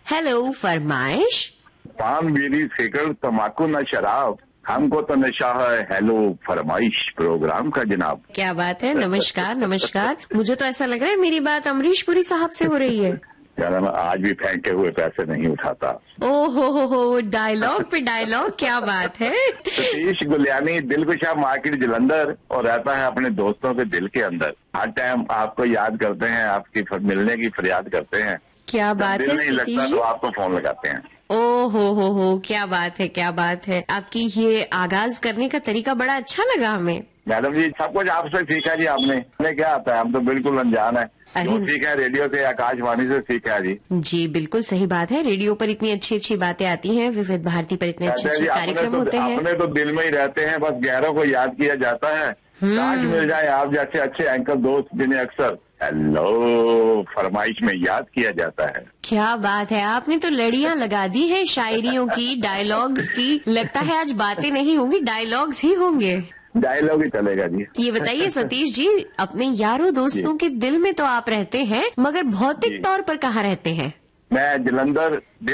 Hello, फरमाइश। पान बीड़ी cigarette तम्बाकू न शराब, हमको तो नशा है हेलो फरमाइश प्रोग्राम का जनाब। क्या बात है, नमस्कार नमस्कार। मुझे तो ऐसा लग रहा है मेरी बात अमरीश पुरी साहब से हो रही है। यार मैं आज भी फेंके हुए पैसे नहीं उठाता। ओहो हो, डायलॉग पे डायलॉग, क्या बात है। सतीश गुलियानी, दिलकुशा मार्केट जलंधर, और रहता है अपने दोस्तों के दिल के अंदर। हर टाइम आपको याद करते हैं, आपकी मिलने की फरियाद करते हैं। क्या बात है दिल नहीं लगता सतीश तो आपको फोन लगाते हैं। ओ हो, क्या बात है, क्या बात है। आपकी ये आगाज करने का तरीका बड़ा अच्छा लगा हमें। मैडम जी, सब कुछ आपसे सीखा जी आपने। हमें क्या आता है, हम तो बिल्कुल अनजान है। जो सीखा है रेडियो से, आकाशवाणी से सीखा है जी। जी बिल्कुल सही बात है। रेडियो पर इतनी अच्छी अच्छी बातें आती हैं, विविध भारती पर इतने अच्छे अच्छे कार्यक्रम होते हैं। अपने तो दिल में ही रहते हैं, बस गैरों को याद किया जाता है। काश मिल जाए आप जैसे अच्छे एंकर दोस्त, जिन्हें अक्सर हेलो फरमाइश में याद किया जाता है। क्या बात है, आपने तो लड़ियां लगा दी है शायरियों की, डायलॉग्स की। लगता है आज बातें नहीं होंगी, डायलॉग्स ही होंगे। डायलॉग ही चलेगा जी। ये बताइए सतीश जी, अपने यारों दोस्तों के दिल में तो आप रहते हैं, मगर भौतिक तौर पर कहाँ रहते हैं? मैं जलंधर